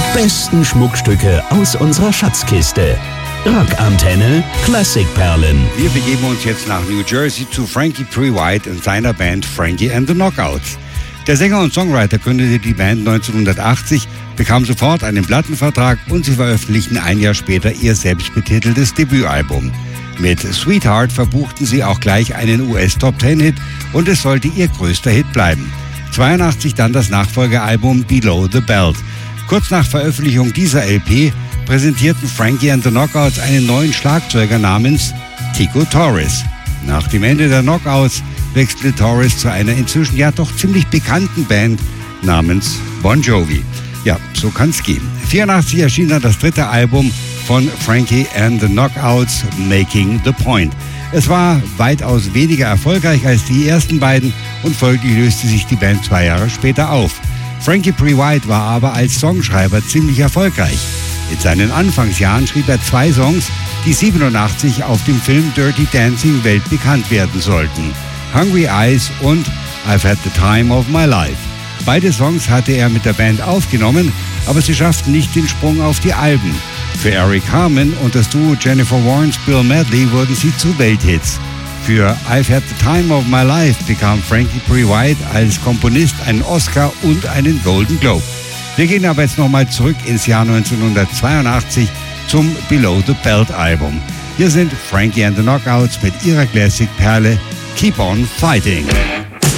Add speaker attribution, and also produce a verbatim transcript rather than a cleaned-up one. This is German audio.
Speaker 1: besten Schmuckstücke aus unserer Schatzkiste. Rockantenne Klassikperlen.
Speaker 2: Wir begeben uns jetzt nach New Jersey zu Frankie Previte und seiner Band Frankie and the Knockouts. Der Sänger und Songwriter gründete die Band neunzehnhundertachtzig, bekam sofort einen Plattenvertrag und sie veröffentlichten ein Jahr später ihr selbstbetiteltes Debütalbum. Mit Sweetheart verbuchten sie auch gleich einen U S-Top Ten Hit und es sollte ihr größter Hit bleiben. zweiundachtzig dann das Nachfolgealbum Below the Belt. Kurz nach Veröffentlichung dieser L P präsentierten Frankie and the Knockouts einen neuen Schlagzeuger namens Tico Torres. Nach dem Ende der Knockouts wechselte Torres zu einer inzwischen ja doch ziemlich bekannten Band namens Bon Jovi. Ja, so kann's gehen. vierundachtzig erschien dann das dritte Album von Frankie and the Knockouts, Making the Point. Es war weitaus weniger erfolgreich als die ersten beiden und folglich löste sich die Band zwei Jahre später auf. Frankie Previte war aber als Songschreiber ziemlich erfolgreich. In seinen Anfangsjahren schrieb er zwei Songs, die siebenundachtzig auf dem Film Dirty Dancing weltbekannt werden sollten. Hungry Eyes und I've Had the Time of My Life. Beide Songs hatte er mit der Band aufgenommen, aber sie schafften nicht den Sprung auf die Alben. Für Eric Carmen und das Duo Jennifer Warnes Bill Medley wurden sie zu Welthits. Für I've Had the Time of My Life bekam Frankie Previte als Komponist einen Oscar und einen Golden Globe. Wir gehen aber jetzt nochmal zurück ins Jahr neunzehnhundertzweiundachtzig zum Below the Belt Album. Hier sind Frankie and the Knockouts mit ihrer Classic-Perle Keep on Fighting.